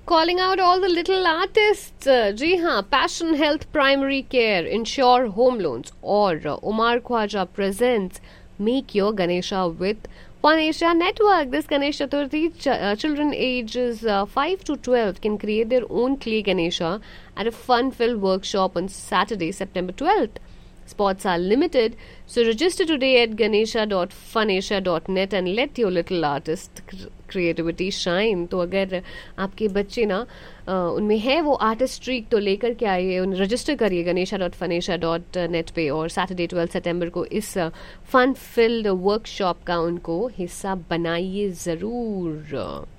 Calling out all the little artists. जी हाँ, Passion Health Primary Care, Insure Home Loans और Umar Khwaja presents Make Your Ganesha with One Asia Network. This Ganesh Chaturthi, children ages 5 to 12 can create their own clay Ganesha at a fun-filled workshop on Saturday, September 12th. Spots are limited, so register today at ganesha.funasia.net and let your little artist creativity shine. तो अगर आपके बच्चे ना उनमें है वो artist streak तो लेकर के आइए, उन्हें रजिस्टर करिए ganesha.funasia.net पे और सैटरडे 12 सितंबर को इस फन फिल्ड वर्कशॉप का उनको हिस्सा बनाइए ज़रूर.